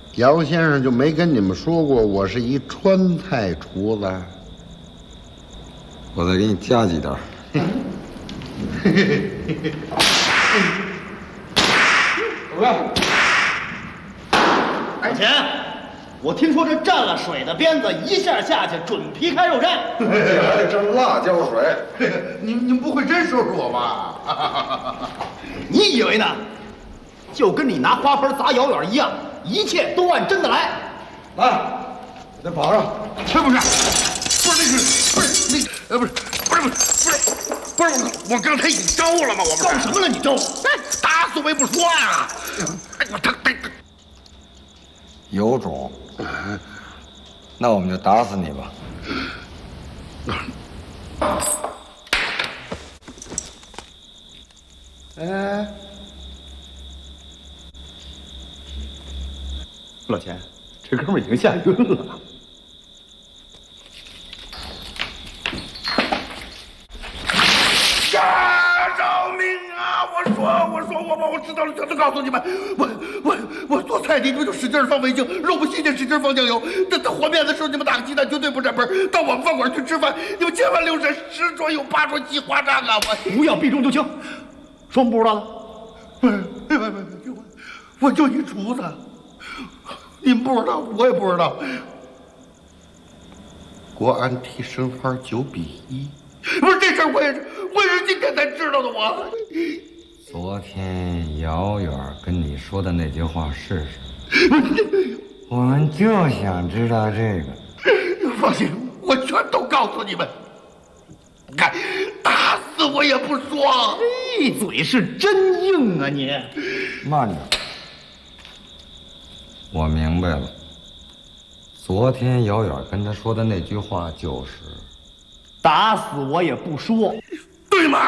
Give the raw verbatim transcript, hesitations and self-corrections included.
姚先生就没跟你们说过我是一川菜厨子？ 我再给你加几袋。 喂，老钱，我听说这蘸了水的鞭子一下下去准皮开肉绽， 这还得蘸辣椒水。 你你们不会真收拾我吧？ 你以为呢？就跟你拿花盆砸窑远一样，一切都按真的来。 来，再绑上。 是不是？不是那个，不是那个，呃，不是，不是，不是，不是，不是我，我刚才已经招了吗？我招什么了？你招？ 打死我也不说呀！哎，我他他有种，那我们就打死你吧。 哎， 老钱，这哥们已经吓晕了。 饶命啊！我说，我说，我我我知道了，全都告诉你们，我我我做菜的，你们就使劲放味精，肉不新鲜使劲放酱油。等等和面的时候，你们打个鸡蛋绝对不沾盆。到我们饭馆去吃饭，你们千万留神，十桌有八桌鸡花账啊！我不要避重就轻，说不知道了。 不是，别别别别，我我就一厨子，你们不知道，我也不知道。国安踢申花九比一，不是这事儿，我也是，我也是今天才知道的。我昨天姚远跟你说的那句话是什么？我们就想知道这个。 放心，我全都告诉你们。看，打死我也不说。 这嘴是真硬啊你！ 慢着，我明白了。昨天姚远跟他说的那句话就是： 打死我也不说。